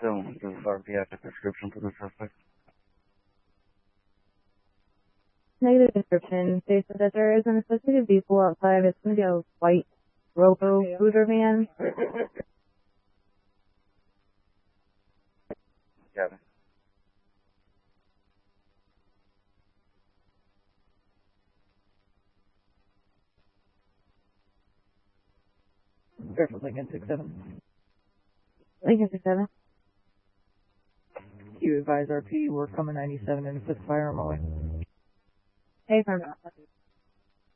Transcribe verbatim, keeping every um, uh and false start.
seven, this is R P active description for the suspect. Negative description states that there is an associated vehicle outside. It's going to be a white Robo scooter van. Kevin. Start with Lincoln six seven. Lincoln six seven. You advise R P, we're coming ninety-seven and a fifth firearm away. Hey, from